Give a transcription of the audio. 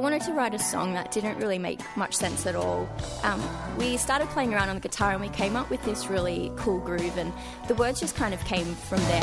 wanted to write a song that didn't really make much sense at all. We started playing around on the guitar and we came up with this really cool groove, and the words just kind of came from there.